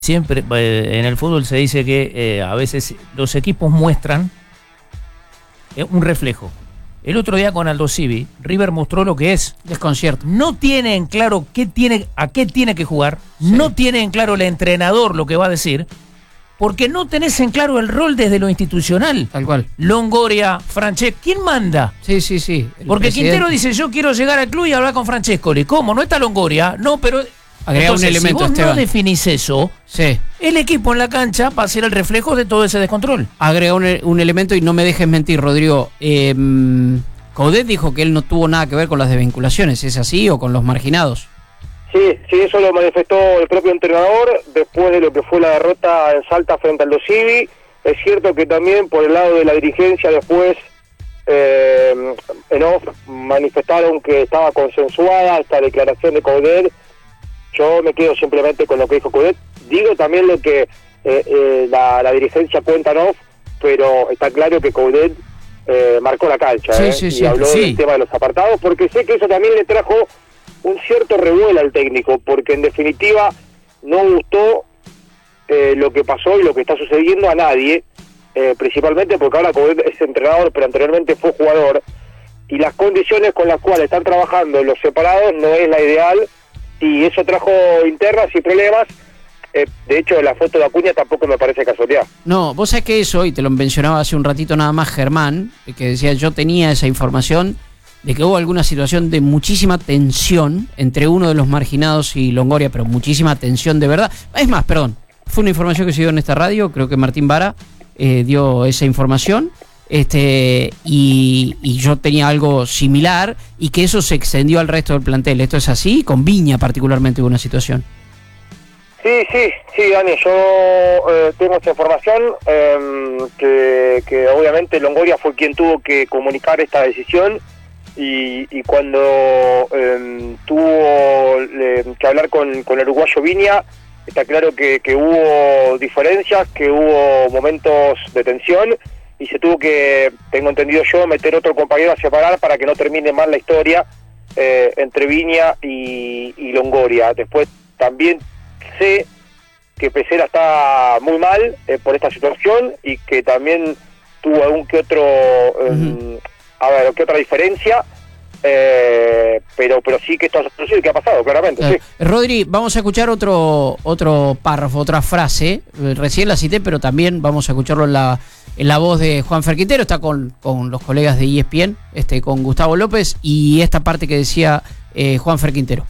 Siempre en el fútbol se dice que a veces los equipos muestran un reflejo. El otro día con Aldo Civi, River mostró lo que es desconcierto. No tiene en claro a qué tiene que jugar, sí. No tiene en claro el entrenador lo que va a decir, porque no tenés en claro el rol desde lo institucional. Tal cual. Longoria, Francesco, ¿quién manda? Sí. Porque presidente. Quintero dice, yo quiero llegar al club y hablar con Francescoli. ¿Cómo? ¿No está Longoria? No, pero... Agrega entonces, un elemento, si vos Esteban. No definís eso, sí. El equipo en la cancha va a ser el reflejo de todo ese descontrol. Agrega un elemento y no me dejes mentir, Rodrigo. Coudet dijo que él no tuvo nada que ver con las desvinculaciones, ¿es así? ¿O con los marginados? Sí, eso lo manifestó el propio entrenador después de lo que fue la derrota en Salta frente al Aldo Civi. Es cierto que también por el lado de la dirigencia después en off manifestaron que estaba consensuada esta declaración de Coudet. Yo me quedo simplemente con lo que dijo Coudet. Digo también lo que la dirigencia cuenta en off, pero está claro que Coudet marcó la cancha y habló del tema de los apartados, porque sé que eso también le trajo un cierto revuelo al técnico, porque en definitiva no gustó lo que pasó y lo que está sucediendo a nadie, principalmente porque ahora Coudet es entrenador, pero anteriormente fue jugador, y las condiciones con las cuales están trabajando los separados no es la ideal, y eso trajo internas y problemas. De hecho, la foto de Acuña tampoco me parece casualidad. No, vos sabés que eso, y te lo mencionaba hace un ratito nada más Germán, que decía, yo tenía esa información de que hubo alguna situación de muchísima tensión entre uno de los marginados y Longoria, pero muchísima tensión de verdad. Es más, perdón, fue una información que se dio en esta radio, creo que Martín Vara dio esa información, y yo tenía algo similar, y que eso se extendió al resto del plantel. ¿Esto es así? Con Viña particularmente hubo una situación. Sí, Dani, yo tengo esa información, que obviamente Longoria fue quien tuvo que comunicar esta decisión, y cuando tuvo que hablar con el uruguayo Viña, está claro que hubo diferencias, que hubo momentos de tensión, y se tuvo que, tengo entendido yo, meter otro compañero a separar para que no termine mal la historia entre Viña y Longoria. Después también sé que Pesela está muy mal por esta situación, y que también tuvo algún que otro que otra diferencia, pero sí que esto ha sucedido y que ha pasado, claramente. Sí. Rodri, vamos a escuchar otro párrafo, otra frase, recién la cité, pero también vamos a escucharlo en la voz de Juanfer Quintero, está con los colegas de ESPN, con Gustavo López, y esta parte que decía Juanfer Quintero.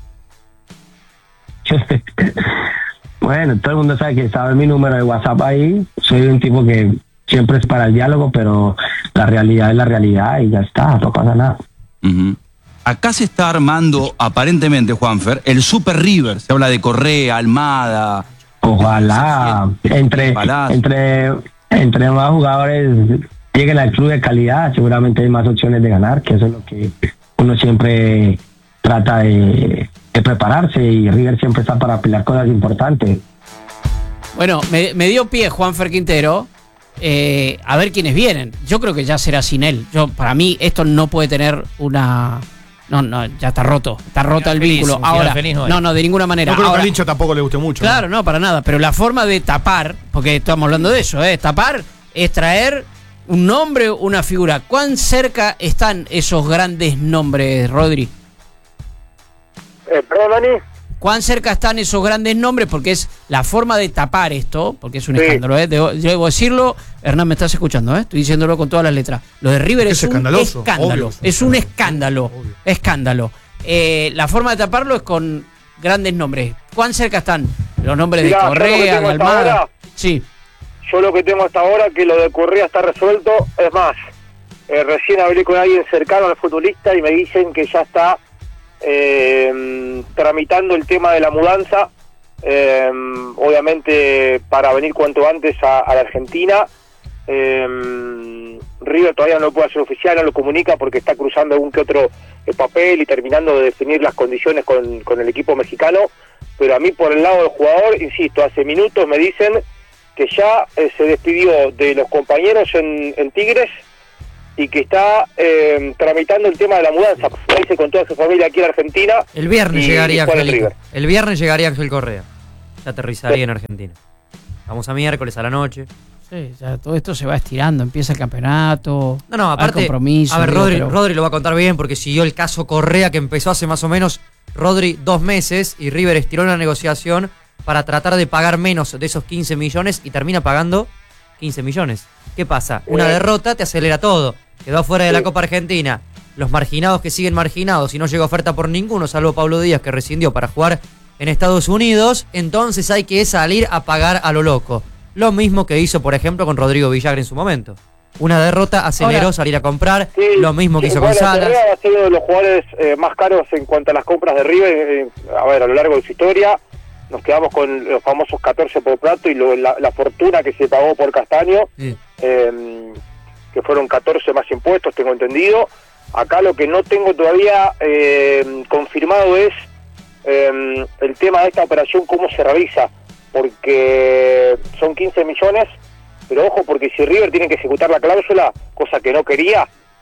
Bueno, todo el mundo sabe que sabe mi número de WhatsApp ahí. Soy un tipo que siempre es para el diálogo, pero la realidad es la realidad y ya está, no pasa nada. Acá se está armando, aparentemente, Juanfer, el Super River. Se habla de Correa, Almada. Ojalá entre más jugadores lleguen al club de calidad, seguramente hay más opciones de ganar, que eso es lo que uno siempre trata de prepararse, y River siempre está para pelear cosas importantes. Bueno, me dio pie Juanfer Quintero a ver quiénes vienen. Yo creo que ya será sin él. Para mí esto no puede tener una... No, ya está roto el vínculo. Ahora, no, de ninguna manera. No creo que al hincha tampoco le guste mucho. Claro, no, para nada. Pero la forma de tapar, porque estamos hablando de eso, tapar es traer un nombre, una figura. ¿Cuán cerca están esos grandes nombres, Rodri? Perdón, Dani. ¿Cuán cerca están esos grandes nombres? Porque es la forma de tapar esto, porque es un escándalo, debo decirlo. Hernán, me estás escuchando, estoy diciéndolo con todas las letras. Lo de River es un escándalo. Es un escándalo. La forma de taparlo es con grandes nombres. ¿Cuán cerca están los nombres de Correa, de Almada? Sí. Yo lo que tengo hasta ahora, que lo de Correa está resuelto. Es más, recién hablé con alguien cercano al futbolista y me dicen que ya está tramitando el tema de la mudanza, obviamente para venir cuanto antes a la Argentina. River todavía no lo puede hacer oficial, no lo comunica porque está cruzando algún que otro papel y terminando de definir las condiciones con el equipo mexicano, pero a mí por el lado del jugador, insisto, hace minutos me dicen que ya se despidió de los compañeros en Tigres y que está tramitando el tema de la mudanza, irse con toda su familia aquí en Argentina. El viernes llegaría Axel Correa. ya aterrizaría en Argentina. Vamos a miércoles a la noche. Sí, ya todo esto se va estirando, empieza el campeonato. No, aparte, compromiso. A ver, Rodri lo va a contar bien porque siguió el caso Correa que empezó hace más o menos, Rodri, 2 meses y River estiró una negociación para tratar de pagar menos de esos 15 millones y termina pagando 15 millones. ¿Qué pasa? Una derrota te acelera todo. Quedó fuera de la Copa Argentina. Los marginados que siguen marginados y no llega oferta por ninguno, salvo Pablo Díaz que rescindió para jugar en Estados Unidos, entonces hay que salir a pagar a lo loco. Lo mismo que hizo, por ejemplo, con Rodrigo Villagra en su momento. Una derrota aceleró salir a comprar, lo mismo que hizo con Salas. Correa ha sido de los jugadores más caros en cuanto a las compras de River, a lo largo de su historia. Nos quedamos con los famosos 14 por Prato y la fortuna que se pagó por Castaño, que fueron 14 más impuestos, tengo entendido. Acá lo que no tengo todavía confirmado es el tema de esta operación, cómo se realiza, porque son 15 millones, pero ojo, porque si River tiene que ejecutar la cláusula, cosa que no quería,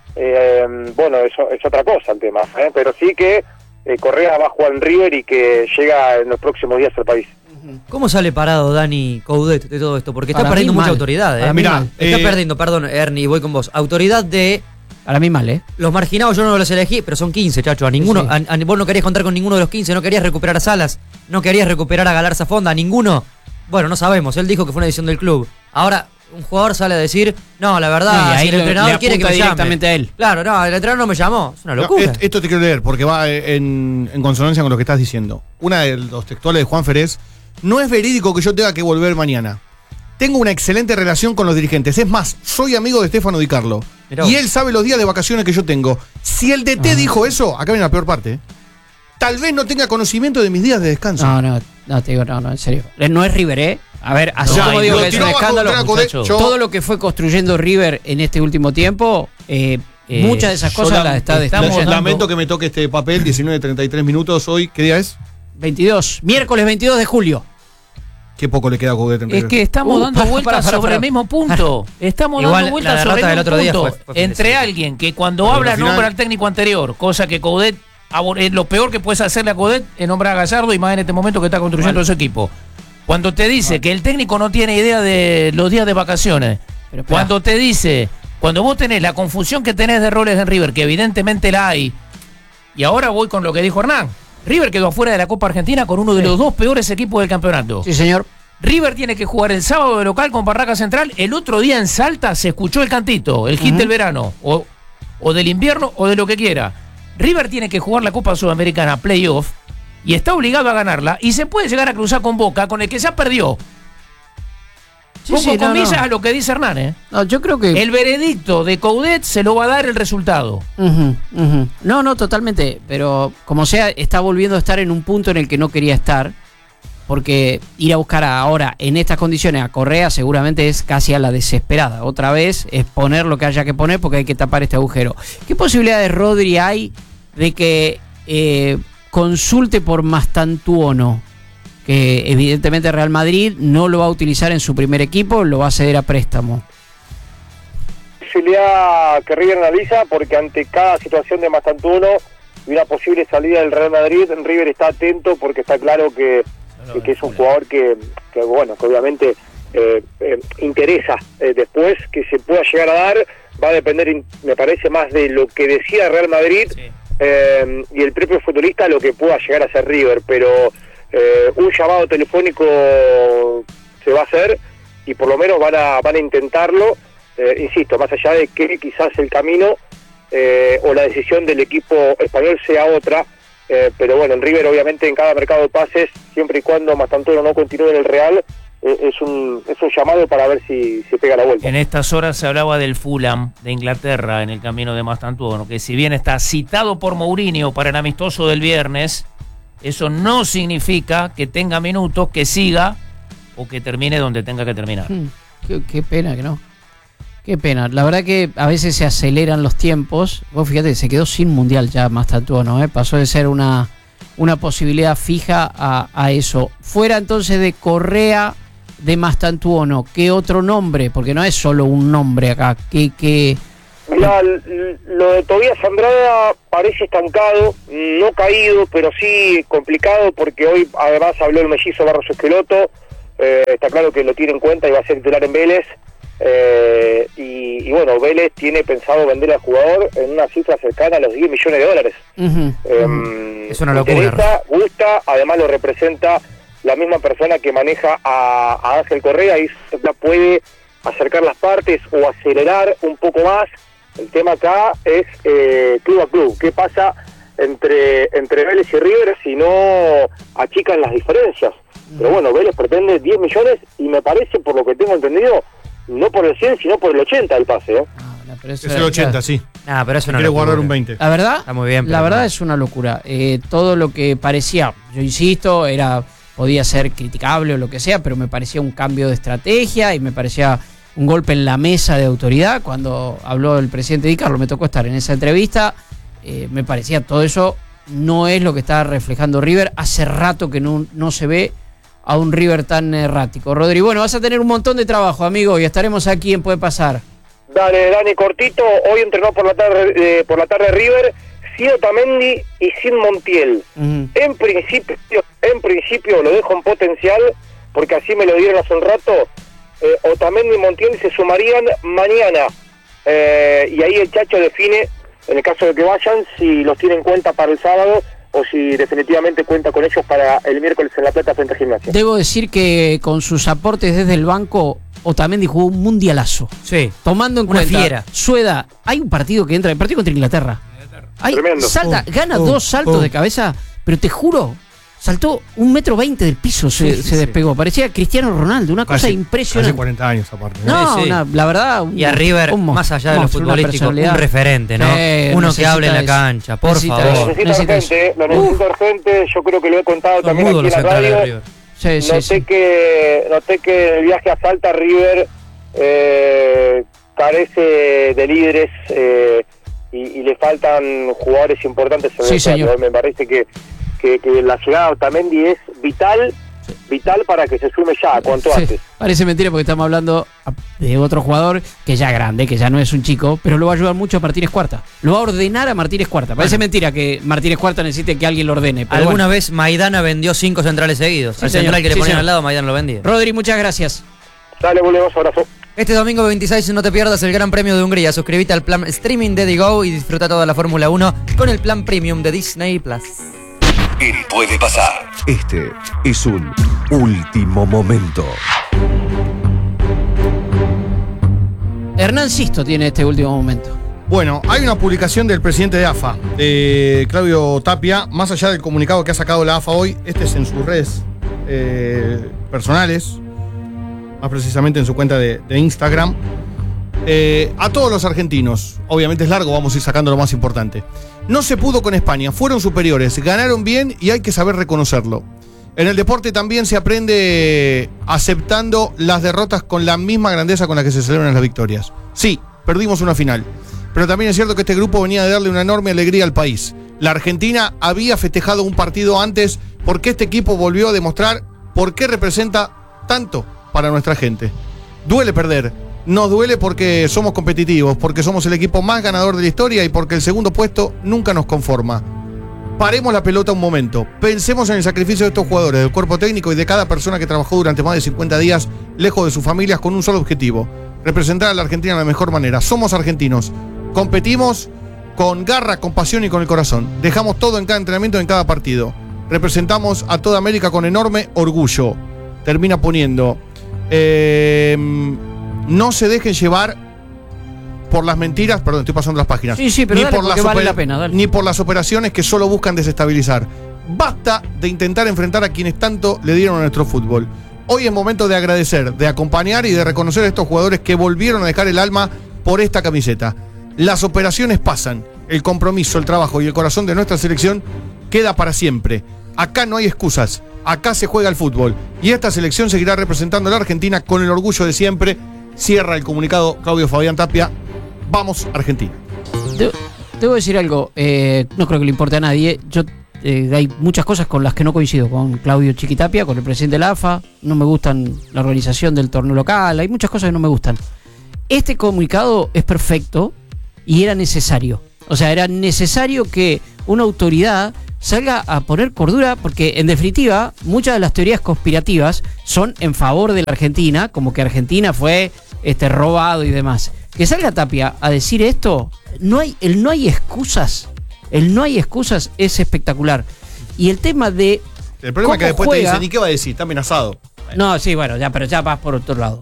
bueno, eso es otra cosa el tema, pero sí que Correa va a jugar en River y que llega en los próximos días al país. ¿Cómo sale parado Dani Coudet de todo esto? Porque está perdiendo mucha autoridad. Está perdiendo, perdón, Ernie, voy con vos. Autoridad de... Para mí mal, Los marginados yo no los elegí, pero son 15, chacho. A ninguno, sí. Vos no querías contar con ninguno de los 15, no querías recuperar a Salas, no querías recuperar a Galarza Fonda, a ninguno. Bueno, no sabemos, él dijo que fue una decisión del club. Ahora, un jugador sale a decir, no, la verdad, si el entrenador quiere que me directamente llame. A él. Claro, no, el entrenador no me llamó, es una locura. Esto te quiero leer, porque va en consonancia con lo que estás diciendo. Una de los textuales de Juanfer es: no es verídico que yo tenga que volver mañana. Tengo una excelente relación con los dirigentes. Es más, soy amigo de Stefano Di Carlo. Y él sabe los días de vacaciones que yo tengo. Si el DT dijo eso, acá viene la peor parte. Tal vez no tenga conocimiento de mis días de descanso. No, te digo, no, en serio. No es River, A ver, así como digo que es un escándalo, todo lo que fue construyendo River en este último tiempo, muchas de esas cosas las está destruyendo. Lamento que me toque este papel, 19:33 minutos hoy. ¿Qué día es? Miércoles 22 de julio. Qué poco le queda a Coudet. Es que estamos dando vueltas sobre el mismo punto. Estamos dando vueltas sobre el mismo punto. Entre alguien que cuando habla nombra al técnico anterior, cosa que Coudet, lo peor que puedes hacerle a Coudet es nombrar a Gallardo, y más en este momento que está construyendo ese equipo. Cuando te dice que el técnico no tiene idea de los días de vacaciones, cuando te dice, cuando vos tenés la confusión que tenés de roles en River, que evidentemente la hay, y ahora voy con lo que dijo Hernán. River quedó afuera de la Copa Argentina con uno de los 2 peores equipos del campeonato. Sí, señor. River tiene que jugar el sábado de local con Barraca Central. El otro día en Salta se escuchó el cantito, el hit del verano, o del invierno, o de lo que quiera. River tiene que jugar la Copa Sudamericana Playoff y está obligado a ganarla, y se puede llegar a cruzar con Boca, con el que ya perdió. Pongo comillas a lo que dice Hernán, No, yo creo que el veredicto de Coudet se lo va a dar el resultado. No, totalmente. Pero como sea, está volviendo a estar en un punto en el que no quería estar. Porque ir a buscar ahora en estas condiciones a Correa seguramente es casi a la desesperada. Otra vez es poner lo que haya que poner porque hay que tapar este agujero. ¿Qué posibilidades, Rodri, hay de que consulte por Mastantuono? Que evidentemente Real Madrid no lo va a utilizar en su primer equipo, lo va a ceder a préstamo. Posibilidad que River analiza, porque ante cada situación de Mastantuono y una posible salida del Real Madrid, River está atento porque está claro que es un jugador que obviamente interesa después que se pueda llegar a dar. Va a depender, me parece, más de lo que decida Real Madrid y el propio futbolista, lo que pueda llegar a ser River, pero un llamado telefónico se va a hacer y por lo menos van a intentarlo, insisto, más allá de que quizás el camino o la decisión del equipo español sea otra, pero bueno, en River obviamente en cada mercado de pases, siempre y cuando Mastantuono no continúe en el Real, es un llamado para ver si se pega la vuelta. En estas horas se hablaba del Fulham de Inglaterra en el camino de Mastantuono, que si bien está citado por Mourinho para el amistoso del viernes, eso no significa que tenga minutos, que siga o que termine donde tenga que terminar. Qué pena que no. Qué pena. La verdad que a veces se aceleran los tiempos. Vos fíjate, se quedó sin mundial ya Mastantuono, Pasó de ser una posibilidad fija a eso. Fuera entonces de Correa, de Mastantuono, ¿qué otro nombre? Porque no es solo un nombre acá. ¿Qué Mirá, lo de Tobías Andrada parece estancado, no caído, pero sí complicado, porque hoy además habló el mellizo Barros Esqueloto, está claro que lo tiene en cuenta y va a ser titular en Vélez, y bueno, Vélez tiene pensado vender al jugador en una cifra cercana a los $10 millones. Es una locura. Gusta, además lo representa la misma persona que maneja a Ángel Correa, y puede acercar las partes o acelerar un poco más. El tema acá es club a club. ¿Qué pasa entre Vélez y River si no achican las diferencias? Pero bueno, Vélez pretende 10 millones y me parece, por lo que tengo entendido, no por el 100, sino por el 80 del pase, ¿eh? Es el 80, sí. Pero eso no quiere guardar un 20. La verdad, está muy bien, la verdad es una locura. Todo lo que parecía, yo insisto, podía ser criticable o lo que sea, pero me parecía un cambio de estrategia y me parecía un golpe en la mesa de autoridad. Cuando habló el presidente Di Carlo, me tocó estar en esa entrevista, me parecía todo eso no es lo que está reflejando River. Hace rato que no se ve a un River tan errático. Rodri, bueno, vas a tener un montón de trabajo, amigo, y estaremos aquí en Puede Pasar. Dale, Dani, cortito. Hoy entrenó por la tarde River, sin Otamendi y sin Montiel. En principio lo dejo en potencial, porque así me lo dieron hace un rato. Otamendi y Montiel se sumarían mañana, y ahí el Chacho define, en el caso de que vayan, si los tiene en cuenta para el sábado o si definitivamente cuenta con ellos para el miércoles en La Plata frente a Gimnasia. Debo decir que con sus aportes desde el banco, Otamendi jugó un mundialazo. Sí. Tomando en cuenta su edad. Hay un partido que entra, el partido contra Inglaterra. Tremendo. Gana 2 saltos de cabeza, pero te juro, saltó 1,20 m del piso, se despegó. Parecía Cristiano Ronaldo, una cosa impresionante. Hace 40 años aparte. No, la verdad. Y a River, más allá de lo futbolístico, un referente, ¿no? Uno que hable en la cancha, por favor. Lo necesito urgente, yo creo que lo he contado también aquí en la radio. Noté que el viaje a Salta River carece de líderes, y le faltan jugadores importantes en el estadio. Me parece que la llegada de Otamendi es vital para que se sume ya, cuanto antes. Parece mentira porque estamos hablando de otro jugador que ya es grande, que ya no es un chico, pero lo va a ayudar mucho a Martínez Cuarta. Lo va a ordenar a Martínez Cuarta. Parece mentira que Martínez Cuarta necesite que alguien lo ordene. Pero alguna vez Maidana vendió 5 centrales seguidos. Al central que le ponían al lado, Maidana lo vendía. Rodri, muchas gracias. Dale, volvemos, abrazo. Este domingo 26 no te pierdas el Gran Premio de Hungría. Suscríbete al plan streaming de Digo y disfruta toda la Fórmula 1 con el plan premium de Disney Plus. Puede pasar. Este es un último momento. Hernán Sisto tiene este último momento. Bueno, hay una publicación del presidente de AFA, Claudio Tapia, más allá del comunicado que ha sacado la AFA hoy, este es en sus redes personales, más precisamente en su cuenta de Instagram. A todos los argentinos, obviamente es largo, vamos a ir sacando lo más importante. No se pudo con España, fueron superiores, ganaron bien y hay que saber reconocerlo. En el deporte también se aprende aceptando las derrotas con la misma grandeza con la que se celebran las victorias. Sí, perdimos una final, pero también es cierto que este grupo venía de darle una enorme alegría al país. La Argentina había festejado un partido antes porque este equipo volvió a demostrar por qué representa tanto para nuestra gente. Duele perder. Nos duele porque somos competitivos, porque somos el equipo más ganador de la historia y porque el segundo puesto nunca nos conforma. Paremos la pelota un momento. Pensemos en el sacrificio de estos jugadores, del cuerpo técnico y de cada persona que trabajó durante más de 50 días lejos de sus familias con un solo objetivo: representar a la Argentina de la mejor manera. Somos argentinos. Competimos con garra, con pasión y con el corazón. Dejamos todo en cada entrenamiento, en cada partido. Representamos a toda América con enorme orgullo. Termina poniendo... no se dejen llevar por las mentiras, perdón, estoy pasando las páginas. Sí, pero ni dale, por las vale la pena, dale. Ni por las operaciones que solo buscan desestabilizar. Basta de intentar enfrentar a quienes tanto le dieron a nuestro fútbol. Hoy es momento de agradecer, de acompañar y de reconocer a estos jugadores que volvieron a dejar el alma por esta camiseta. Las operaciones pasan, el compromiso, el trabajo y el corazón de nuestra selección queda para siempre. Acá no hay excusas, acá se juega el fútbol y esta selección seguirá representando a la Argentina con el orgullo de siempre. Cierra el comunicado Claudio Fabián Tapia. Vamos, Argentina. Debo decir algo, no creo que le importe a nadie. Hay muchas cosas con las que no coincido con Claudio Chiquitapia, con el presidente de la AFA. No me gustan la organización del torneo local, hay muchas cosas que no me gustan. Este comunicado es perfecto y era necesario. O sea, era necesario que una autoridad salga a poner cordura, porque en definitiva muchas de las teorías conspirativas son en favor de la Argentina, como que Argentina fue robado y demás. Que salga Tapia a decir esto, no hay excusas. El no hay excusas es espectacular. Y el tema de... El problema es que después te dicen, ¿y qué va a decir? Está amenazado. No, sí, bueno, pero ya vas por otro lado.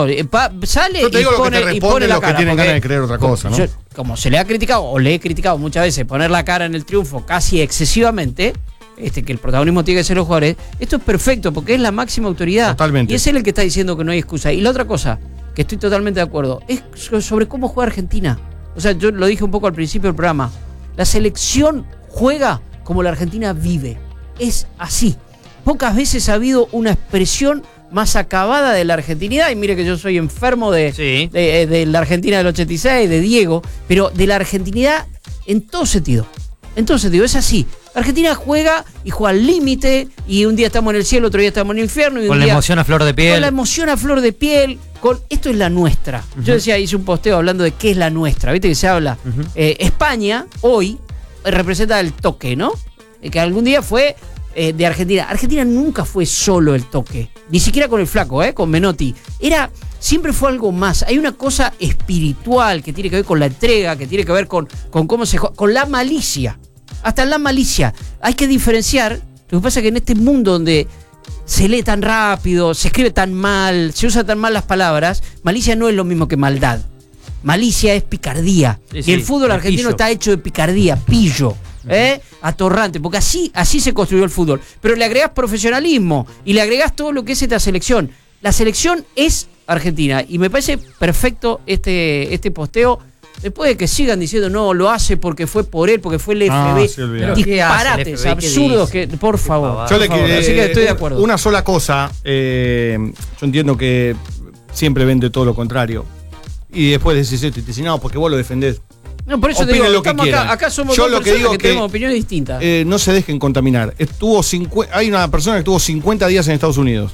Sale yo te digo y pone la cara. Que tienen ganas de creer otra cosa, ¿no? Como se le ha criticado, o le he criticado muchas veces, poner la cara en el triunfo casi excesivamente, que el protagonismo tiene que ser los jugadores, esto es perfecto, porque es la máxima autoridad. Totalmente. Y es él el que está diciendo que no hay excusa. Y la otra cosa, que estoy totalmente de acuerdo, es sobre cómo juega Argentina. O sea, yo lo dije un poco al principio del programa. La selección juega como la Argentina vive. Es así. Pocas veces ha habido una expresión más acabada de la argentinidad, y mire que yo soy enfermo de la Argentina del 86, de Diego, pero de la argentinidad en todo sentido. En todo sentido, es así. Argentina juega y juega al límite, y un día estamos en el cielo, otro día estamos en el infierno. Y con la emoción a flor de piel. Con la emoción a flor de piel. Esto es la nuestra. Yo decía, hice un posteo hablando de qué es la nuestra. ¿Viste que se habla? España, hoy, representa el toque, ¿no? Que algún día fue... de Argentina. Argentina nunca fue solo el toque, ni siquiera con el flaco, con Menotti. Siempre fue algo más. Hay una cosa espiritual que tiene que ver con la entrega, que tiene que ver con cómo se juega, con la malicia. Hasta la malicia. Hay que diferenciar. Lo que pasa es que en este mundo donde se lee tan rápido, se escribe tan mal, se usan tan mal las palabras, malicia no es lo mismo que maldad. Malicia es picardía. Y el fútbol argentino está hecho de picardía, pillo. Atorrante, porque así se construyó el fútbol. Pero le agregás profesionalismo y le agregás todo lo que es esta selección. La selección es Argentina, y me parece perfecto este posteo. Después de que sigan diciendo no, lo hace porque fue por él, porque fue el FB, disparates absurdos que, por favor. Así que estoy de acuerdo. Una sola cosa, yo entiendo que siempre vende todo lo contrario, y después decís esto y te dicen no, porque vos lo defendés. No, por eso opinen te digo, lo que quieran. acá somos dos personas que tenemos opiniones distintas. No se dejen contaminar. Hay una persona que estuvo 50 días en Estados Unidos,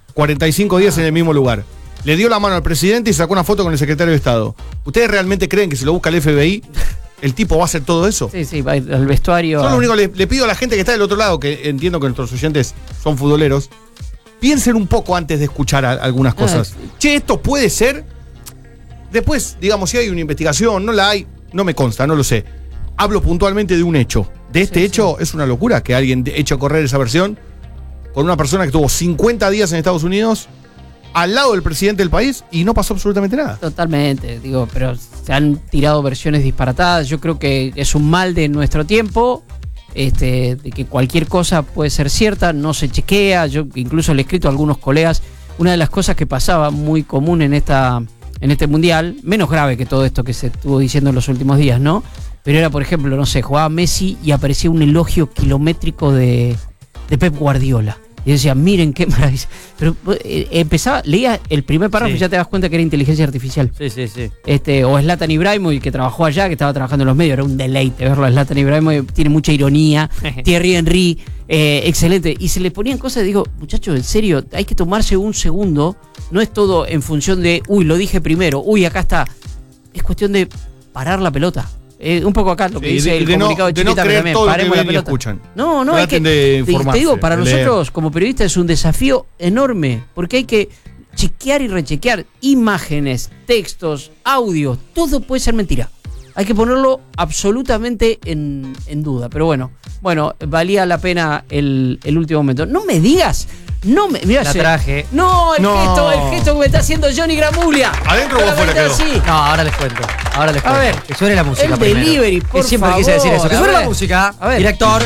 45 días en el mismo lugar. Le dio la mano al presidente y sacó una foto con el secretario de Estado. ¿Ustedes realmente creen que si lo busca el FBI, el tipo va a hacer todo eso? Sí, va al vestuario. Yo lo único le pido a la gente que está del otro lado, que entiendo que nuestros oyentes son futboleros, piensen un poco antes de escuchar algunas cosas. Che, esto puede ser. Después, digamos, si hay una investigación, no la hay, no me consta, no lo sé. Hablo puntualmente de un hecho. De este hecho es una locura que alguien eche a correr esa versión con una persona que estuvo 50 días en Estados Unidos al lado del presidente del país y no pasó absolutamente nada. Totalmente, pero se han tirado versiones disparatadas. Yo creo que es un mal de nuestro tiempo, de que cualquier cosa puede ser cierta, no se chequea. Yo incluso le he escrito a algunos colegas, una de las cosas que pasaba muy común en este mundial, menos grave que todo esto que se estuvo diciendo en los últimos días, ¿no? Pero era, por ejemplo, no sé, jugaba Messi y aparecía un elogio kilométrico de Pep Guardiola. Y decía, miren qué maravilla. Pero leía el primer párrafo y ya te das cuenta que era inteligencia artificial. Sí. O Zlatan Ibrahimovic, que trabajó allá, que estaba trabajando en los medios. Era un deleite verlo a Zlatan Ibrahimovic. Tiene mucha ironía. Thierry Henry, excelente. Y se le ponían cosas, digo, muchachos, en serio, hay que tomarse un segundo. No es todo en función de, lo dije primero, acá está. Es cuestión de parar la pelota. Un poco acá lo que dice el comunicado de Chilita también, paremos la pelota. No, hay que, te digo, para nosotros como periodistas es un desafío enorme, porque hay que chequear y rechequear imágenes, textos, audios, todo puede ser mentira. Hay que ponerlo absolutamente en duda, pero bueno, valía la pena el último momento. No me digas. Mirá, la traje. No, el gesto que me está haciendo Johnny Gramuglia. ¿Adentro o afuera quedó? No, ahora les cuento. A ver, que suene la música. El delivery, por siempre favor. Quise decir eso. Que suene la música. A ver. Director.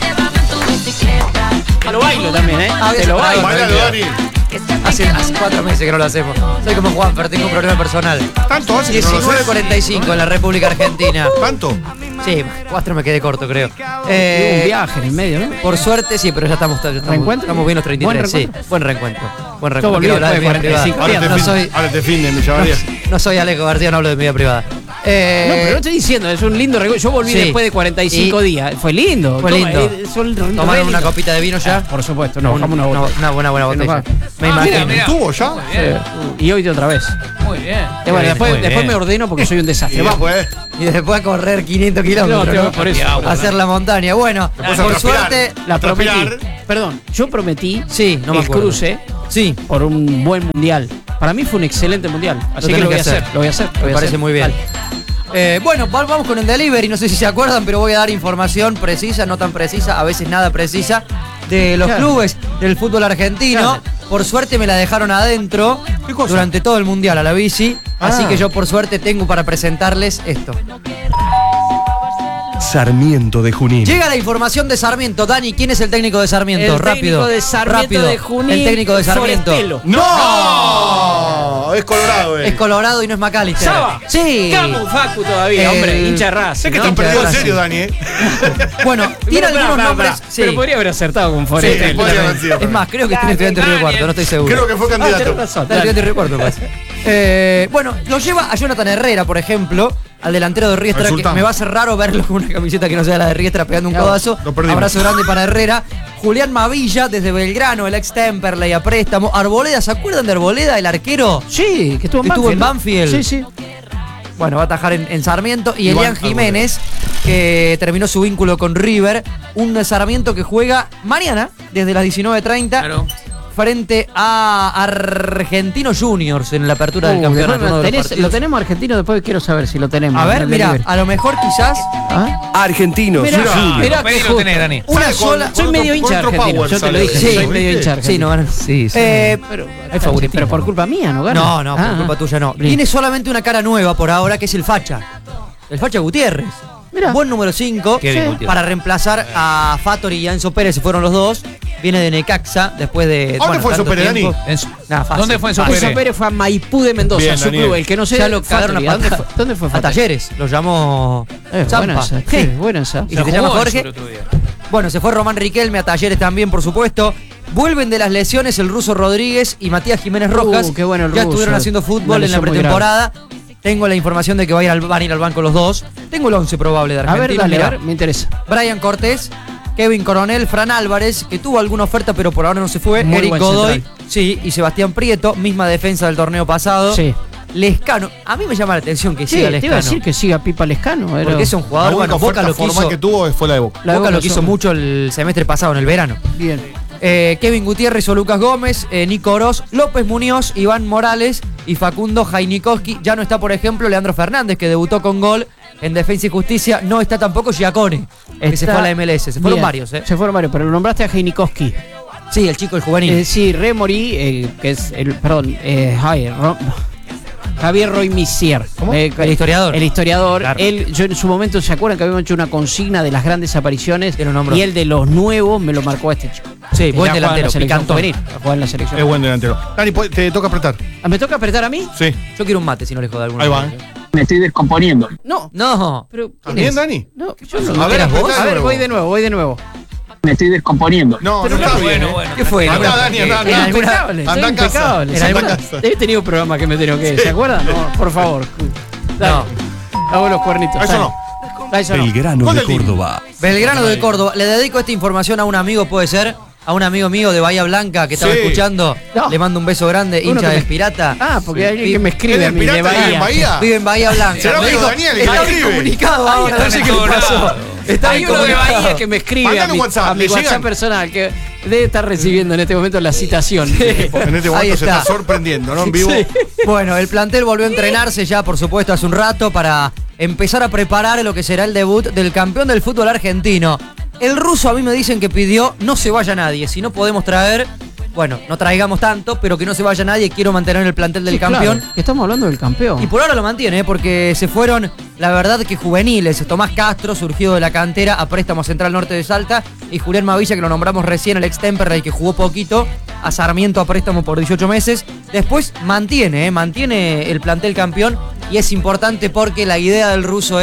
Te lo bailo también, Te lo bailo. Bailalo, Dani. Hace 4 meses que no lo hacemos. Soy como Juanfer, tengo un problema personal. ¿Tanto hace que no lo haces? 19:45 en la República Argentina. ¿Tanto? Sí, 4 me quedé corto, creo. Un viaje en el medio, ¿no? Por suerte, sí, pero ya estamos bien los 33. Sí, buen reencuentro. Quiero hablar de mi vida privada. Ahora te finden, mi chavalía. No soy Alejo García, no hablo de mi vida privada. pero no estoy diciendo, es un lindo recuerdo. Yo volví después de 45 días. Fue lindo. ¿Tomaron una copita de vino ya? Por supuesto, no, bajamos una buena botella. Me imagino. ¿Tuvo ya? Y hoy de otra vez. Muy bien. Después me ordeno porque soy un desastre. Y después a correr 500 kilómetros. Por eso. Hacer la montaña. Bueno, por suerte. La prometí. Perdón, yo prometí el cruce por un buen mundial. Para mí fue un excelente mundial. Así que lo voy a hacer. Me parece muy bien. Bueno, vamos con el delivery. No sé si se acuerdan, pero voy a dar información precisa, no tan precisa, a veces nada precisa, de los clubes del fútbol argentino. Por suerte me la dejaron adentro durante todo el mundial a la bici. Así que yo por suerte tengo para presentarles esto. Sarmiento de Junín. Llega la información de Sarmiento. Dani, ¿quién es el técnico de Sarmiento? Técnico de Sarmiento de Junín. El técnico de Sarmiento. Forestelo. ¡No! Es Colorado, Es Colorado y no es McAllister. ¿Saba? Sí. Camu Facu todavía, hombre. Hincha raza. Es que están perdidos en serio, Dani, Bueno, tiene algunos nombres. Pero podría haber acertado con Forestelo. Es más, creo que tiene estudiante de Río Cuarto, no estoy seguro. Creo que fue candidato. Estudiante de Río Cuarto, pues. Bueno, lo lleva a Jonathan Herrera, por ejemplo, al delantero de Riestra, que me va a hacer raro verlo con una camiseta que no sea la de Riestra pegando un codazo. Abrazo grande para Herrera. Julián Mavilla, desde Belgrano, el ex Temperley a préstamo. Arboleda, ¿se acuerdan de Arboleda, el arquero? Sí, que estuvo en Banfield. Sí. Bueno, va a atajar en Sarmiento. Y Elian Jiménez, que terminó su vínculo con River. Un Sarmiento que juega mañana, desde las 19:30. Claro. Frente a Argentinos Juniors en la apertura del campeonato. Lo tenemos argentino, después quiero saber si lo tenemos. A ver, mira, a lo mejor quizás. Argentinos. Mirá que lo tenés, Dani. Una sola. Soy medio hincha argentino. Yo te lo dije. Sí, soy medio hincha argentino. Sí, no ganan. Sí. Pero por culpa mía, ¿no gana? No, por culpa tuya no. Tiene solamente una cara nueva por ahora, que es el Facha. El Facha Gutiérrez. Mirá. Buen número 5 para reemplazar a Fattori y a Enzo Pérez, se fueron los dos. Viene de Necaxa después de. ¿Dónde fue Enzo Pérez, Dani? ¿Dónde fue Enzo Pérez? Enzo Pérez fue a Maipú de Mendoza, Bien, su club. El que no sé. Ya lo cagaron a patada. ¿Dónde fue? A Talleres, lo llamó Zampa. Buena esa. Y se llama Jorge. Bueno, se fue Román Riquelme a Talleres también, por supuesto. Vuelven de las lesiones el ruso Rodríguez y Matías Jiménez Rojas. Qué bueno el ya ruso. estuvieron haciendo fútbol en la pretemporada. Tengo la información de que van a ir al banco los dos. Tengo el 11 probable de Argentina. A ver, me interesa. Brian Cortés, Kevin Coronel, Fran Álvarez, que tuvo alguna oferta pero por ahora no se fue. Muy Eric Godoy, y Sebastián Prieto, misma defensa del torneo pasado. Sí. Lescano, a mí me llama la atención que siga Lescano. Te iba a decir que siga Pipa Lescano. Porque es un jugador, bueno, Boca lo quiso. Que tuvo fue la de Boca. Boca lo quiso mucho el semestre pasado, en el verano. Bien. Kevin Gutiérrez o Lucas Gómez, Nico Oroz, López Muñoz, Iván Morales y Facundo Jainikowski. Ya no está, por ejemplo, Leandro Fernández, que debutó con gol en Defensa y Justicia. No está tampoco Giacone, que se fue a la MLS. Se fueron varios, Se fueron varios, pero lo nombraste a Jainikowski. Sí, el chico, el juvenil. Sí, Remori, que es el. Perdón, Javier Roy Misier. El historiador. El historiador. Claro. Yo en su momento, ¿se acuerdan que habíamos hecho una consigna de las grandes apariciones? Y el de los nuevos me lo marcó a este chico. Sí, buen delantero, picantón. A jugar en la selección. Es buen delantero. Dani, te toca apretar. ¿Me toca apretar a mí? Sí. Yo quiero un mate, si no le joda alguna. Ahí va. Me estoy descomponiendo. No. Pero, ¿también, Dani? No, yo no. A ver, voy de nuevo. Me estoy descomponiendo. No, pero está bien. Bueno. ¿Qué fue? Anda, Dani, anda. Impecable. He tenido programas que me tengo que ir. ¿Se acuerdan? No, por favor. No. Hago los cuernitos. Eso no. Belgrano de Córdoba. Belgrano de Córdoba. Le dedico esta información a un amigo, puede ser. A un amigo mío de Bahía Blanca que estaba escuchando. No. Le mando un beso grande, hincha del Pirata. Porque hay alguien que me escribe a mí de Bahía. Vive en Bahía Blanca. ¿Será que Daniel que está comunicado ahora, no sé qué le pasó. Está uno de Bahía que me escribe a mi WhatsApp personal, que debe estar recibiendo en este momento la citación. En este momento se está sorprendiendo, ¿no? En vivo. Sí. Bueno, el plantel volvió a entrenarse ya, por supuesto, hace un rato para empezar a preparar lo que será el debut del campeón del fútbol argentino. El ruso a mí me dicen que pidió no se vaya nadie, si no podemos traer, bueno, no traigamos tanto, pero que no se vaya nadie, quiero mantener el plantel del campeón. Claro, estamos hablando del campeón. Y por ahora lo mantiene, porque se fueron, la verdad que juveniles, Tomás Castro, surgido de la cantera, a préstamo Central Norte de Salta, y Julián Mavilla, que lo nombramos recién, el ex Temperley, que jugó poquito, a Sarmiento a préstamo por 18 meses. Después mantiene el plantel campeón, y es importante porque la idea del ruso es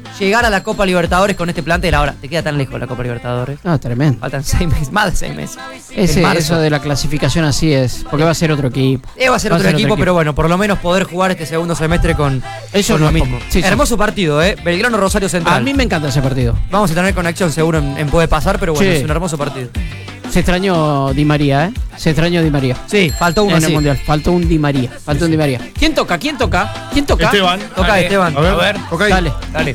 llegar a la Copa Libertadores con este plantel. Ahora, te queda tan lejos la Copa Libertadores. No, tremendo. Faltan 6 meses, más de 6 meses. Eso de la clasificación así es, porque va a ser otro equipo. Va a ser otro equipo, pero bueno, por lo menos poder jugar este segundo semestre con eso es lo mismo. Sí, hermoso partido, Belgrano Rosario Central. A mí me encanta ese partido. Vamos a tener conexión seguro en Puede Pasar, pero bueno, es un hermoso partido. Se extrañó Di María, Se extrañó Di María. Sí, faltó uno en el Mundial. Faltó un Di María. Faltó un Di María. ¿Quién toca? Esteban. Toca Esteban. A ver, toca ahí. Dale. Dale.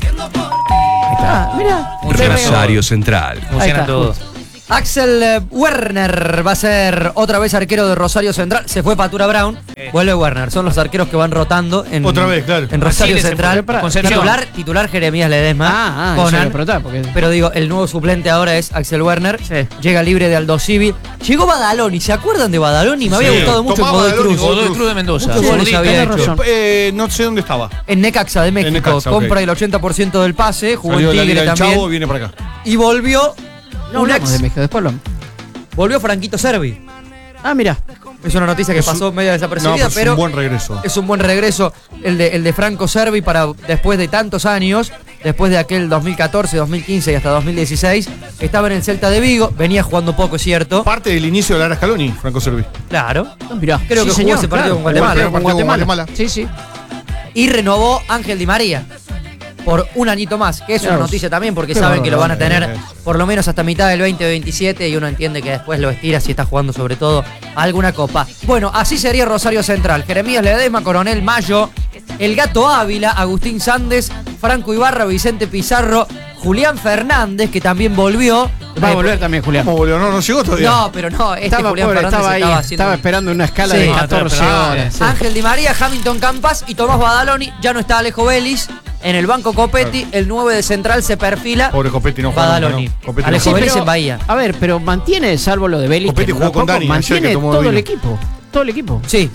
Mira. Rosario Central. Funciona todo. Axel Werner va a ser otra vez arquero de Rosario Central. Se fue Patura Brown, vuelve Werner. Son los arqueros que van rotando en, otra vez, claro. en Rosario Central. Titular Jeremías Ledesma. Conan, pero digo, el nuevo suplente ahora es Axel Werner. Sí. Llega libre de Aldo Civi. Llegó Badaloni. ¿Se acuerdan de Badaloni? Me había gustado mucho en Godoy Cruz. Godoy Cruz de Mendoza. Muchos goles había hecho. No sé dónde estaba. En Necaxa de México. Necaxa, compra el 80% del pase. Jugó Salió en de la Tigre Liga del también. Chavo, viene para acá. Y volvió un ex. de México, después Volvió Franquito Servi. Mira. Es una noticia que pasó medio desapercibida, pero es un buen regreso. Es un buen regreso el de Franco Servi para después de tantos años, después de aquel 2014, 2015 y hasta 2016, estaba en el Celta de Vigo, venía jugando poco, es cierto. Parte del inicio de la Lara Scaloni, Franco Servi. Claro. Mirá. Creo que jugó ese partido con Guatemala. Sí. Y renovó Ángel Di María por un añito más, que es una noticia también, porque saben que lo van a tener por lo menos hasta mitad del 2027 y uno entiende que después lo estira si está jugando sobre todo alguna copa. Bueno, así sería Rosario Central. Jeremías Ledesma, Coronel Mayo, El Gato Ávila, Agustín Sández, Franco Ibarra, Vicente Pizarro, Julián Fernández, que también volvió. Va a volver también Julián. ¿Cómo volvió? No llegó todavía. No, pero no, estaba Julián pobre, Fernández estaba esperando una escala de 14 horas. Ángel Di María, Hamilton Campas y Tomás Badaloni. Ya no está Alejo Vélez. En el banco Copetti, el 9 de Central se perfila. Pobre Copetti, no juega. Badaloni. Alejo Vélez en Bahía. A ver, pero mantiene, salvo lo de Vélez. Copetti jugó con Dani, mantiene todo el equipo. Todo el equipo. Sí,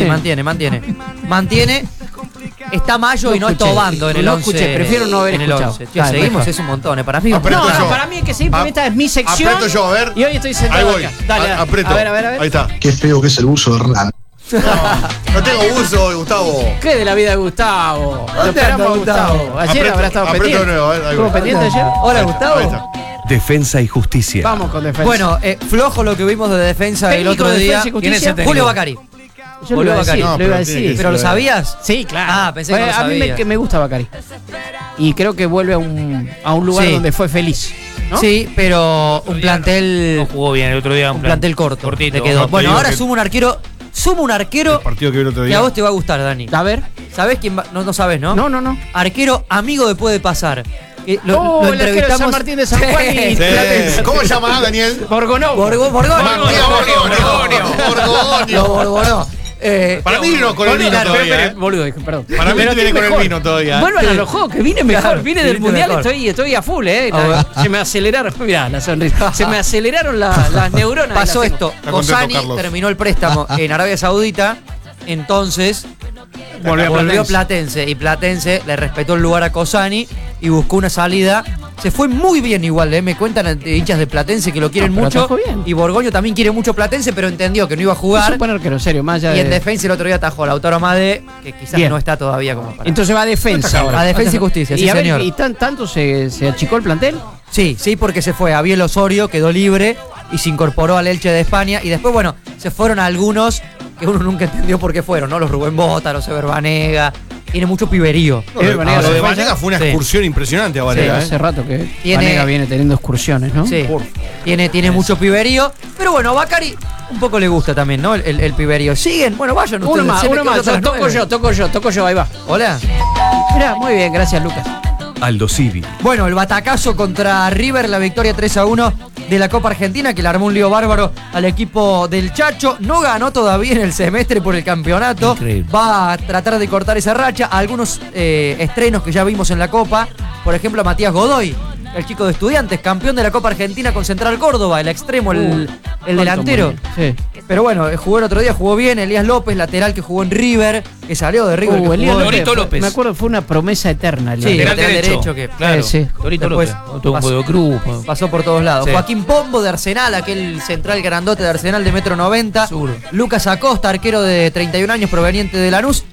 mantiene. Está Mayo y no está Obando en el 11. Prefiero no haber escuchado. Seguimos, es un montón. Para mí para mí hay que seguir, porque esta es mi sección. Aprieto yo, a ver. Y hoy estoy sentado acá. Dale, aprieto. A ver. Ahí está. Qué feo que es el buzo de Hernán. No tengo buzo, Gustavo. ¿Qué de la vida de Gustavo? Lo esperamos a Gustavo. Ayer habrá estado pendiente. De nuevo, ¿Estuvo pendiente ayer? Hola, Gustavo. Defensa y Justicia. Vamos con defensa. Bueno, flojo lo que vimos de defensa el otro día. ¿Quién es el técnico? Julio Bacari. Yo lo iba a decir. ¿Pero lo sabías? Sí, claro. Pensé que no lo sabía. A mí me gusta Bacari. Y creo que vuelve a un lugar donde fue feliz, ¿no? Sí, pero un plantel... No jugó bien el otro día. Un plantel corto. Cortito. Le quedó. Bueno, ahora suma un arquero partido que vi el otro día. que a vos te va a gustar, Dani. A ver. ¿Sabés quién va? No sabés, ¿no? No. Arquero amigo de Puede Pasar. Lo el arquero de San Martín de San Juan y Sí. ¿Cómo se llama, Daniel? Borgonó. Borgonó. Para mí vino con el vino todavía. Boludo, perdón. Para mí viene con el vino todavía. Vuelvan a los juegos, que vine mejor. Claro, vine del mundial, mejor. estoy a full, Se me aceleraron. Mirá la sonrisa. Se me aceleraron las neuronas. Pasó esto. Cosani Carlos. terminó el préstamo en Arabia Saudita. Entonces volvió Platense. Y Platense le respetó el lugar a Cosani y buscó una salida. Se fue muy bien igual, me cuentan hinchas de Platense que lo quieren mucho. Y Borgoño también quiere mucho Platense, pero entendió que no iba a jugar. Es un buen arquero, en serio, más allá y en defensa el otro día atajó Lautaro Amade, que quizás no está todavía como para. Entonces va a defensa ahora. A defensa y justicia, sí, señor. ¿Y tanto se achicó el plantel? Sí, porque se fue Abiel Osorio, quedó libre y se incorporó al Elche de España. Y después, bueno, se fueron algunos que uno nunca entendió por qué fueron, ¿no? Los Rubén Bota, los Eber Banega. Tiene mucho piberío. Lo de Banega fue una excursión impresionante a Banega. Hace rato que Banega viene teniendo excursiones, ¿no? Sí. Tiene mucho piberío. Pero bueno, a Bacari un poco le gusta también, ¿no? El piberío. ¿Siguen? Bueno, vayan ustedes. Uno más. Toco yo, ahí va. Hola. Mirá, muy bien, gracias, Lucas. Aldo Civi. Bueno, el batacazo contra River, la victoria 3-1 de la Copa Argentina, que le armó un lío bárbaro al equipo del Chacho. No ganó todavía en el semestre por el campeonato. Increíble. Va a tratar de cortar esa racha. Algunos estrenos que ya vimos en la Copa. Por ejemplo, a Matías Godoy, el chico de Estudiantes, campeón de la Copa Argentina con Central Córdoba, el extremo, el delantero. Sí. Pero bueno, jugó el otro día, jugó bien. Elías López, lateral que jugó en River, que salió de River. Torito López. Me acuerdo, fue una promesa eterna. Sí, lateral derecho que, claro. Sí. Torito Después López. pasó por todos lados. Sí. Joaquín Pombo de Arsenal, aquel central grandote de Arsenal de 1,90 m. Seguro. Lucas Acosta, arquero de 31 años proveniente de Lanús.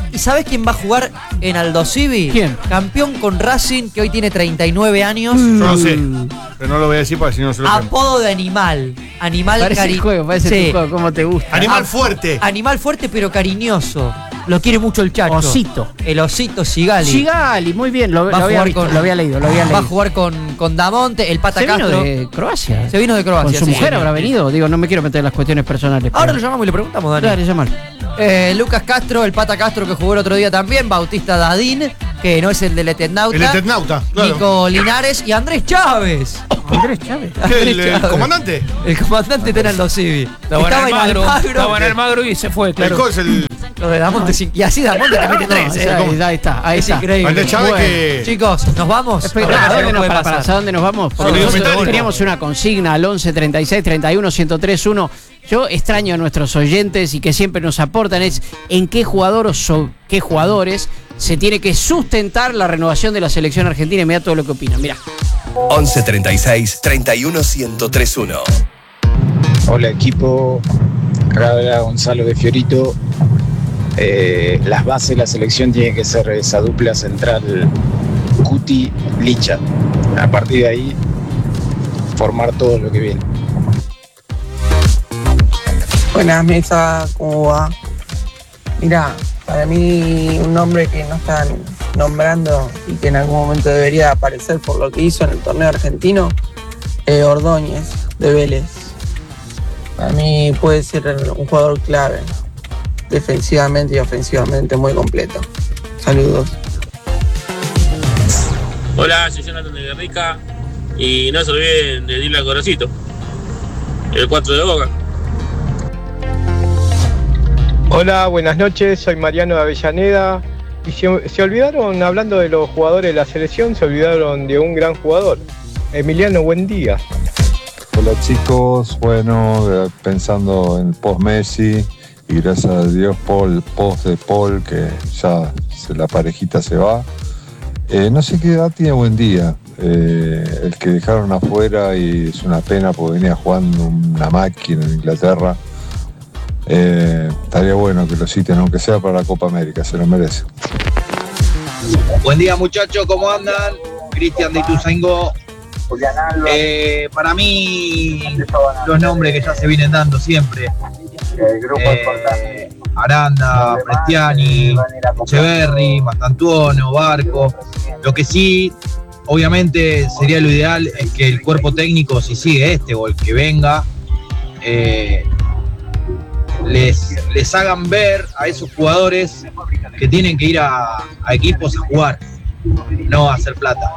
¿Y sabés quién va a jugar en Aldo Civi? ¿Quién? Campeón con Racing, que hoy tiene 39 años. Yo no sé, pero no lo voy a decir para si no se lo creen. Apodo de animal. Animal Parece tu juego, ¿cómo te gusta? Animal fuerte. Animal fuerte pero cariñoso. Lo quiere mucho el Chacho. Osito. El osito Sigali. Sigali, muy bien, lo había leído. Va a jugar con Damonte, el Pata Castro. Se vino de Croacia. Se vino de Croacia. Con su mujer habrá venido. Digo, no me quiero meter en las cuestiones personales. Ahora lo llamamos y le preguntamos, Dani. Dale, llamar. Lucas Castro, el Pata Castro que jugó el otro día también. Bautista Dadín, que no es el del Eternauta. El Eternauta, claro. Nico Linares y Andrés Chávez. Andrés Chávez. ¿El comandante? El comandante de Aldo Civi. Estaba en Almagro y se fue, claro. Lo de Damonte, y así Damonte te mete 3. Ahí está. Es increíble. Andrés Chávez que... Chicos, ¿nos vamos? ¿Para dónde nos vamos? Porque nosotros teníamos una consigna al 11 36 31 103 1. Yo extraño a nuestros oyentes y que siempre nos aportan es en qué jugador o qué jugadores se tiene que sustentar la renovación de la selección argentina y me da todo lo que opinan. Mirá. 11 36 31 103 1. Hola equipo, acá habla Gonzalo de Fiorito. Las bases de la selección tienen que ser esa dupla central Cuti-Licha. A partir de ahí formar todo lo que viene. Buenas mesa, ¿cómo va? Mirá, para mí un nombre que no están nombrando y que en algún momento debería aparecer por lo que hizo en el torneo argentino, Ordóñez, de Vélez. Para mí puede ser un jugador clave, defensivamente y ofensivamente muy completo. Saludos. Hola, soy Jonathan de Guerrica y no se olviden de Dylan Gorosito, el 4 de Boca. Hola, buenas noches, soy Mariano de Avellaneda y se olvidaron, hablando de los jugadores de la selección, se olvidaron de un gran jugador, Emiliano Buendía. Hola chicos, bueno, pensando en post-Messi y gracias a Dios post de Paul, que ya la parejita se va. No sé qué edad tiene Buendía, el que dejaron afuera y es una pena porque venía jugando una máquina en Inglaterra. Estaría bueno que lo citen, aunque sea para la Copa América, se lo merece. Buen día muchachos, ¿cómo andan? Cristian de Ituzaingó. Para mí, los nombres que ya se vienen dando siempre. Aranda, Prestiani, Echeverri, Mastantuono, Barco. Lo que sí, obviamente, sería lo ideal es que el cuerpo técnico, si sigue o el que venga, les hagan ver a esos jugadores que tienen que ir a equipos a jugar, no a hacer plata.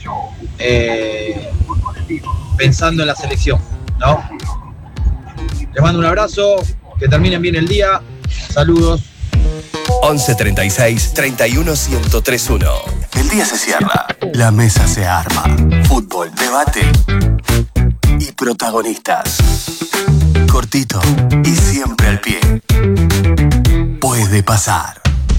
Pensando en la selección, ¿no? Les mando un abrazo, que terminen bien el día. Saludos. 11 36 31 103 1. El día se cierra, la mesa se arma. Fútbol, debate y protagonistas. Cortito y siempre al pie. Puede pasar.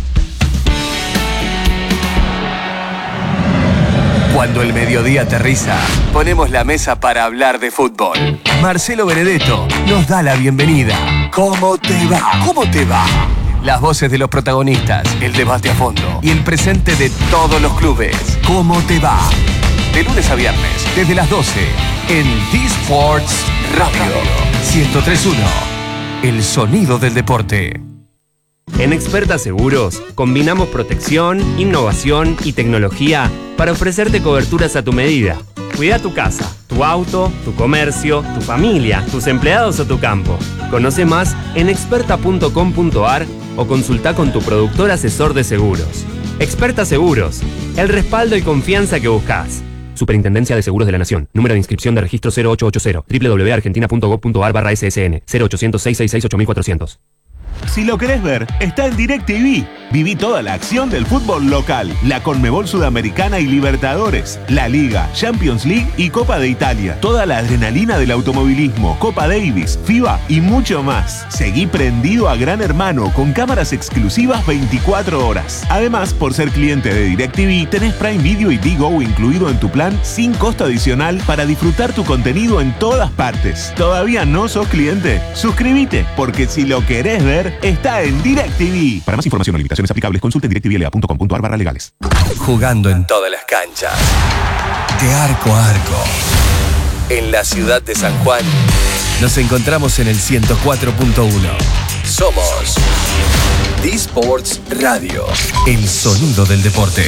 Cuando el mediodía aterriza, ponemos la mesa para hablar de fútbol. Marcelo Benedetto nos da la bienvenida. ¿Cómo te va? ¿Cómo te va? Las voces de los protagonistas, el debate a fondo y el presente de todos los clubes. ¿Cómo te va? De lunes a viernes, desde las 12, en T-Sports Radio 103.1. El sonido del deporte. En Experta Seguros, combinamos protección, innovación y tecnología para ofrecerte coberturas a tu medida. Cuida tu casa, tu auto, tu comercio, tu familia, tus empleados o tu campo. Conoce más en experta.com.ar o consulta con tu productor asesor de seguros. Experta Seguros, el respaldo y confianza que buscas. Superintendencia de Seguros de la Nación. Número de inscripción de registro 0880. www.argentina.gov.ar/ssn 0800 666 8400. Si lo querés ver, está en DirecTV. Viví toda la acción del fútbol local, la Conmebol Sudamericana y Libertadores, la Liga, Champions League y Copa de Italia. Toda la adrenalina del automovilismo, Copa Davis, FIBA y mucho más. Seguí prendido a Gran Hermano con cámaras exclusivas 24 horas. Además, por ser cliente de DirecTV, tenés Prime Video y Digo incluido en tu plan sin costo adicional para disfrutar tu contenido en todas partes. ¿Todavía no sos cliente? Suscríbete, porque si lo querés ver, está en DirecTV. Para más información o limitar Limitaciones aplicables. Consulte directiviela.com.ar/legales. Jugando en todas las canchas. De arco a arco. En la ciudad de San Juan, nos encontramos en el 104.1. Somos D-Sports Radio. El sonido del deporte.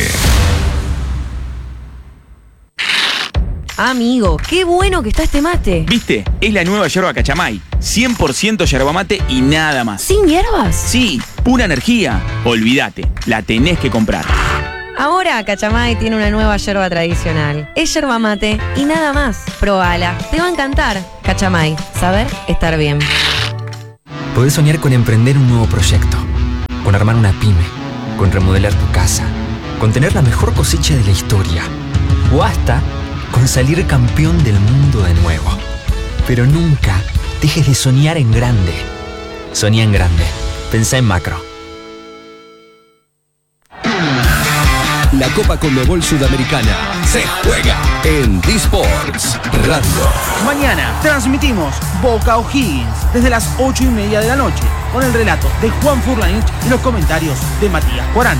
Amigo, qué bueno que está este mate. ¿Viste? Es la nueva yerba Cachamay. 100% yerba mate y nada más. ¿Sin hierbas? Sí, pura energía. Olvídate, la tenés que comprar. Ahora Cachamay tiene una nueva yerba tradicional. Es yerba mate y nada más. Probala, te va a encantar. Cachamay, saber estar bien. Podés soñar con emprender un nuevo proyecto, con armar una pyme, con remodelar tu casa, con tener la mejor cosecha de la historia, o hasta con salir campeón del mundo de nuevo. Pero nunca dejes de soñar en grande. Soñá en grande. Pensá en macro. La Copa Conmebol Sudamericana se juega en D-Sports Radio. Mañana transmitimos Boca O'Higgins desde las 8:30 de la noche con el relato de Juan Furlanich y los comentarios de Matías 40.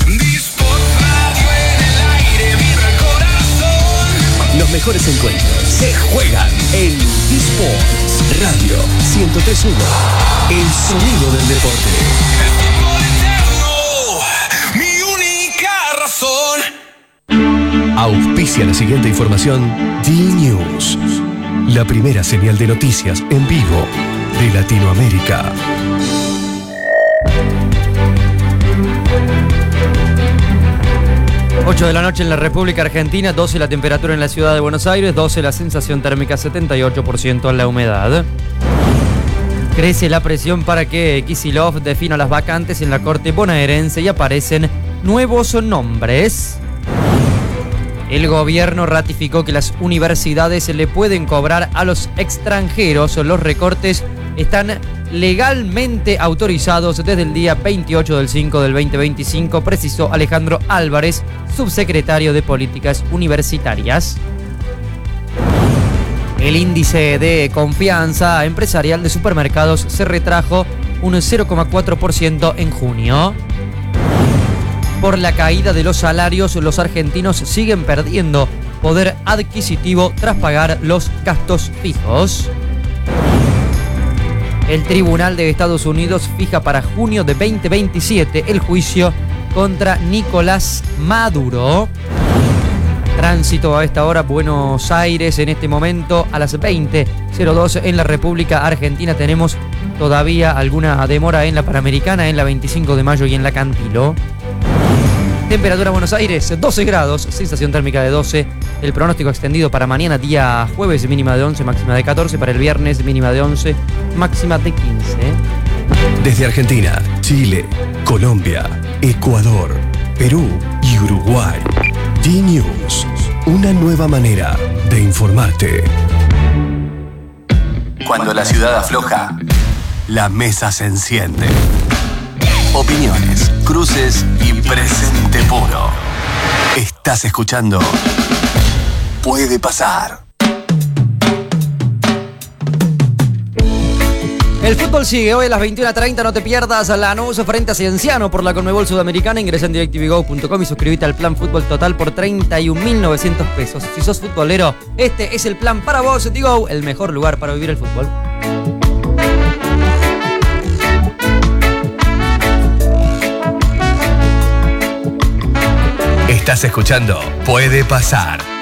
Los mejores encuentros se juegan en D-Sports Radio 103.1. El sonido del deporte. Mi única razón. Auspicia la siguiente información D-News. La primera señal de noticias en vivo de Latinoamérica. 8 de la noche en la República Argentina, 12 la temperatura en la ciudad de Buenos Aires, 12 la sensación térmica, 78% la humedad. Crece la presión para que Kicillof defina las vacantes en la Corte bonaerense y aparecen nuevos nombres. El gobierno ratificó que las universidades le pueden cobrar a los extranjeros. Los recortes están legalmente autorizados desde el día 28 del 5 del 2025, precisó Alejandro Álvarez, subsecretario de Políticas Universitarias. El índice de confianza empresarial de supermercados se retrajo un 0,4% en junio. Por la caída de los salarios, los argentinos siguen perdiendo poder adquisitivo tras pagar los gastos fijos. El Tribunal de Estados Unidos fija para junio de 2027 el juicio contra Nicolás Maduro. Tránsito a esta hora, Buenos Aires en este momento a las 20:02 en la República Argentina. Tenemos todavía alguna demora en la Panamericana, en la 25 de mayo y en la Cantilo. Temperatura Buenos Aires, 12 grados, sensación térmica de 12. El pronóstico extendido para mañana, día jueves, mínima de 11, máxima de 14. Para el viernes, mínima de 11, máxima de 15. Desde Argentina, Chile, Colombia, Ecuador, Perú y Uruguay. D-News, una nueva manera de informarte. Cuando la ciudad afloja, la mesa se enciende. Opiniones, cruces y presente puro. Estás escuchando Puede Pasar. El fútbol sigue hoy a las 21:30. No te pierdas la Lanús frente a Cienciano por la Conmebol Sudamericana. Ingresa en DirecTVGo.com y suscríbete al plan Fútbol Total por 31.900 pesos. Si sos futbolero, este es el plan para vos. Digo, el mejor lugar para vivir el fútbol. Estás escuchando Puede Pasar.